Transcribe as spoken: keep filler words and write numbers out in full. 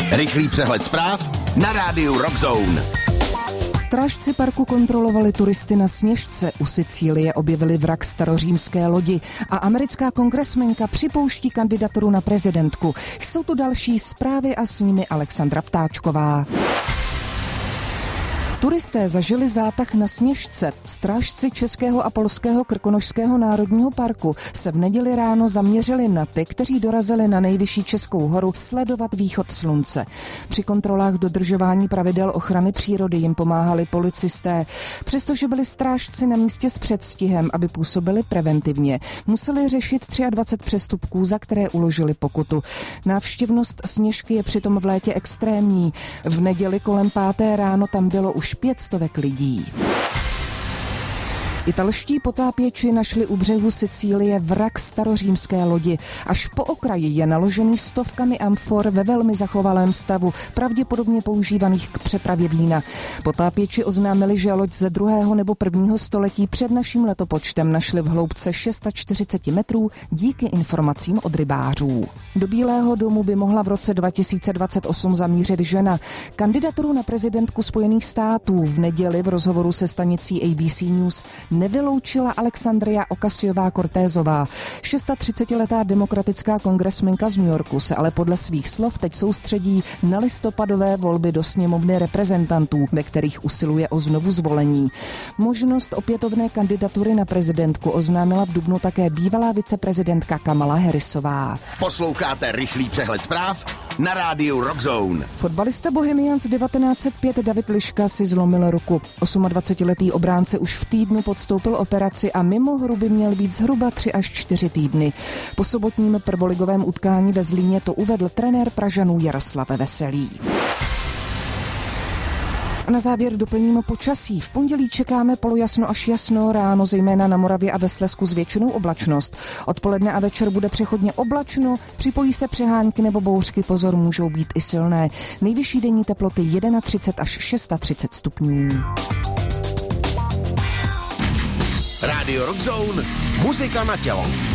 Rychlý přehled zpráv na rádiu Rock Zone. Strážci parku kontrolovali turisty na Sněžce. U Sicílie objevili vrak starořímské lodi a americká kongresmenka připouští kandidaturu na prezidentku. Jsou tu další zprávy a s nimi Alexandra Ptáčková. Turisté zažili zátah na Sněžce. Strážci Českého a Polského krkonošského národního parku se v neděli ráno zaměřili na ty, kteří dorazili na nejvyšší českou horu sledovat východ slunce. Při kontrolách dodržování pravidel ochrany přírody jim pomáhali policisté. Přestože byli strážci na místě s předstihem, aby působili preventivně, museli řešit dvacet tři přestupků, za které uložili pokutu. Návštěvnost Sněžky je přitom v létě extrémní. V neděli kolem páté ráno tam bylo už pět stovek lidí. Italští potápěči našli u břehu Sicílie vrak starořímské lodi. Až po okraji je naložený stovkami amfor ve velmi zachovalém stavu, pravděpodobně používaných k přepravě vína. Potápěči oznámili, že loď ze druhého nebo prvního století před naším letopočtem našli v hloubce čtyřicet šest metrů díky informacím od rybářů. Do Bílého domu by mohla v roce dva tisíce dvacet osm zamířit žena. Kandidaturu na prezidentku Spojených států v neděli v rozhovoru se stanicí A B C News nevyloučila Alexandria Ocasio-Cortezová. třicetišestiletá demokratická kongresmenka z New Yorku se ale podle svých slov teď soustředí na listopadové volby do sněmovny reprezentantů, ve kterých usiluje o znovu zvolení. Možnost opětovné kandidatury na prezidentku oznámila v dubnu také bývalá viceprezidentka Kamala Harrisová. Posloucháte rychlý přehled zpráv na rádiu Rock Zone. Fotbalista Bohemians devatenáct set pět David Liška si zlomil ruku. dvacetiosmiletý obránce už v týdnu podstoupil operaci a mimo hru by měl být zhruba tři až čtyři týdny. Po sobotním prvoligovém utkání ve Zlíně to uvedl trenér Pražanů Jaroslav Veselý. A na závěr doplníme počasí. V pondělí čekáme polojasno až jasno, ráno zejména na Moravě a ve Slezsku s většinou oblačnost. Odpoledne a večer bude přechodně oblačno, připojí se přehánky nebo bouřky, pozor, můžou být i silné. Nejvyšší denní teploty třicet jedna až třicet šest stupňů. Radio Rock Zone, muzika na tělo.